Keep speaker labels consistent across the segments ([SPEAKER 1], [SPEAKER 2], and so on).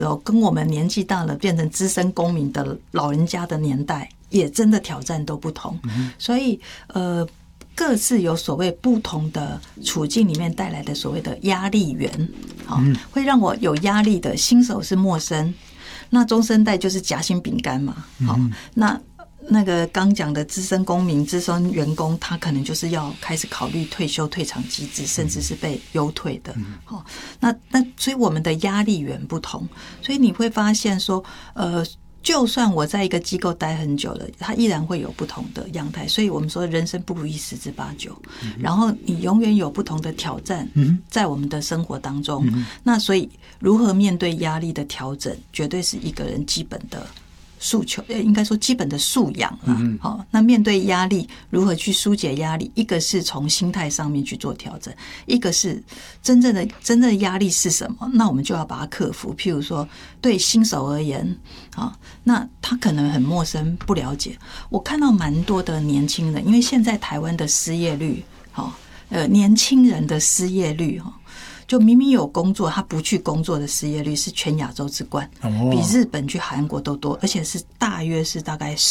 [SPEAKER 1] 跟我们年纪大了变成资深公民的老人家的年代，也真的挑战都不同。所以各自有所谓不同的处境里面带来的所谓的压力源，会让我有压力的新手是陌生，那中生代就是夹心饼干嘛，那个刚讲的资深公民、资深员工，他可能就是要开始考虑退休、退场机制，甚至是被优退的。那所以我们的压力源不同，所以你会发现说，就算我在一个机构待很久了，它依然会有不同的样态。所以我们说人生不如意十之八九，然后你永远有不同的挑战在我们的生活当中。那所以如何面对压力的调整，绝对是一个人基本的诉求，应该说基本的素养啦。那面对压力，如何去疏解压力？一个是从心态上面去做调整，一个是真正的压力是什么？那我们就要把它克服。譬如说，对新手而言，那他可能很陌生，不了解。我看到蛮多的年轻人，因为现在台湾的失业率，年轻人的失业率，就明明有工作，他不去工作的失业率是全亚洲之冠，比日本去韩国都多，而且是大约是大概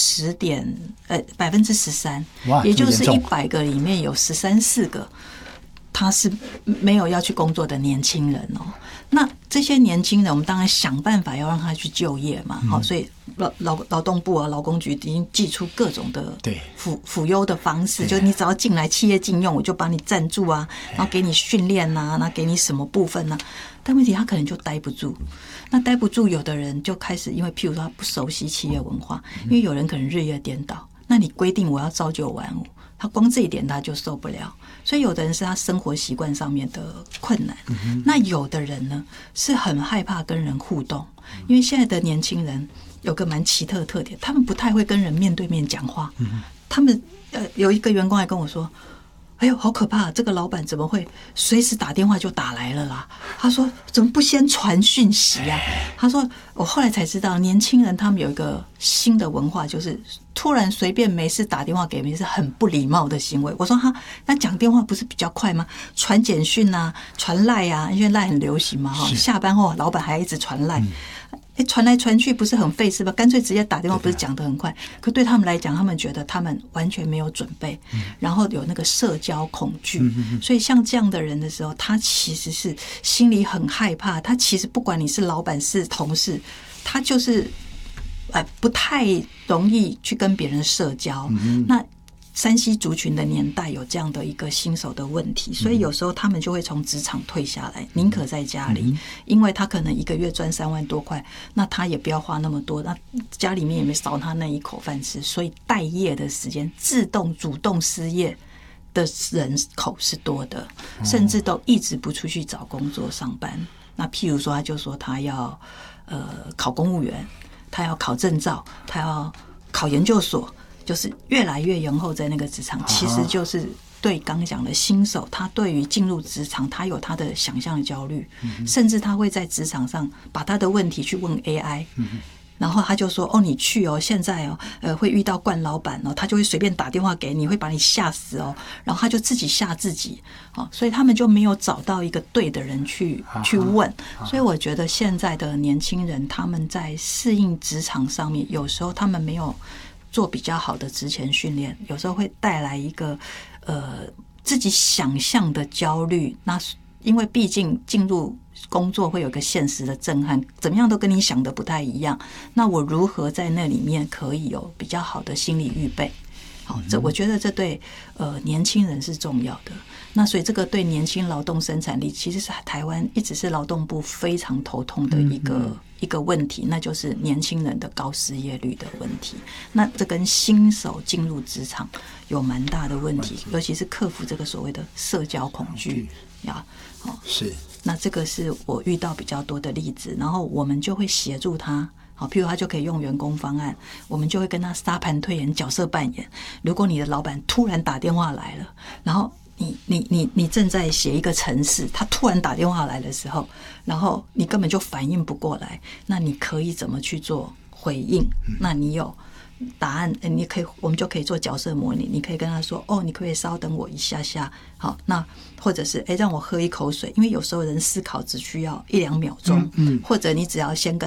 [SPEAKER 1] 13%，也就是100个里面有13-14个他是没有要去工作的年轻人哦。那这些年轻人，我们当然想办法要让他去就业嘛，所以劳动部啊、劳工局已经寄出各种的辅优的方式，就你只要进来企业禁用，我就帮你赞助啊，然后给你训练啊，然后给你什么部分啊。但问题他可能就待不住，那待不住，有的人就开始因为譬如说他不熟悉企业文化，因为有人可能日夜颠倒，那你规定我要朝9晚5，他光这一点他就受不了，所以有的人是他生活习惯上面的困难，那有的人呢是很害怕跟人互动，因为现在的年轻人有个蛮奇特的特点，他们不太会跟人面对面讲话，他们有一个员工还跟我说，哎呦，好可怕！这个老板怎么会随时打电话就打来了啦？他说怎么不先传讯息啊？他说我后来才知道，年轻人他们有一个新的文化，就是突然随便没事打电话给别人是很不礼貌的行为。我说那讲电话不是比较快吗？传简讯啊，传赖啊，因为赖很流行嘛，下班后老板还一直传赖。传来传去不是很费事吧？干脆直接打电话，不是讲得很快？可对他们来讲，他们觉得他们完全没有准备，然后有那个社交恐惧，所以像这样的人的时候，他其实是心里很害怕。他其实不管你是老板是同事，他就是不太容易去跟别人社交。那3C 族群的年代有这样的一个新手的问题，所以有时候他们就会从职场退下来，宁可在家里，因为他可能一个月赚3万多块，那他也不要花那么多，那家里面也没少他那一口饭吃，所以待业的时间自动主动失业的人口是多的，甚至都一直不出去找工作上班。那譬如说他就说他要考公务员，他要考证照，他要考研究所，就是越来越延后在那个职场，其实就是对刚讲的新手，他对于进入职场，他有他的想象的焦虑，甚至他会在职场上把他的问题去问 AI，然后他就说你去现在会遇到惯老板他就会随便打电话给你，会把你吓死然后他就自己吓自己所以他们就没有找到一个对的人去问。所以我觉得现在的年轻人，他们在适应职场上面，有时候他们没有做比较好的职前训练，有时候会带来一个自己想象的焦虑。那因为毕竟进入工作会有个现实的震撼，怎么样都跟你想的不太一样，那我如何在那里面可以有比较好的心理预备？我觉得这对年轻人是重要的。那所以这个对年轻劳动生产力，其实是台湾一直是劳动部非常头痛的一个问题，那就是年轻人的高失业率的问题。那这跟新手进入职场有蛮大的问题，尤其是克服这个所谓的社交恐惧是。那这个是我遇到比较多的例子，然后我们就会协助他。譬如他就可以用员工方案，我们就会跟他沙盘推演、角色扮演。如果你的老板突然打电话来了，然后你正在写一个程式，他突然打电话来的时候，然后你根本就反应不过来，那你可以怎么去做回应？那你有答案，我们就可以做角色模拟。你可以跟他说，你可不可以稍等我一下下？好，那或者是让我喝一口水，因为有时候人思考只需要1-2秒钟，或者你只要先跟